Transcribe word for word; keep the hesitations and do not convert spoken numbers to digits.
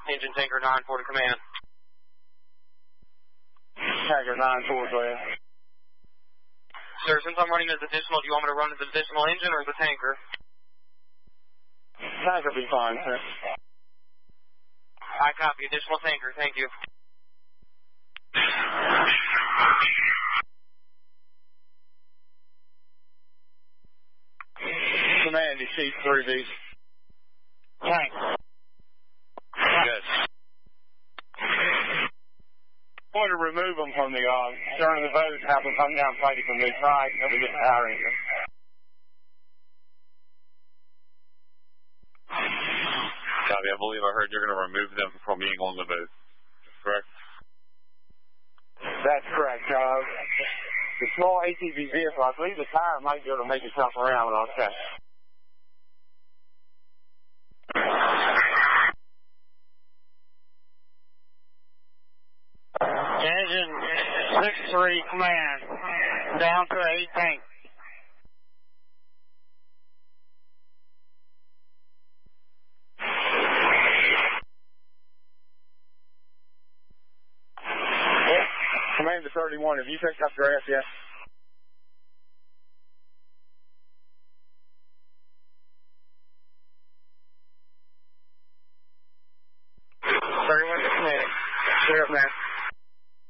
Engine Tanker nine four to command. Tanker nine four, clear. Sir, since I'm running as additional, do you want me to run as additional engine or as a tanker? Tanker be fine, sir. I copy. Additional tanker. Thank you. Command, you see through these. Tank. Yes. I want to remove them from the, uh, during the vote, have them come down fighting from this side, and we get the power engine. Copy, I believe I heard you're going to remove them from being on the boat. Correct? That's correct. Uh, the small A T V vehicle, I believe the tire might be able to make itself around when I'll check. Engine six three, command. Down to eight tank. Command to thirty-one, have you picked up your ass yet? thirty-one to command. Clear up, man.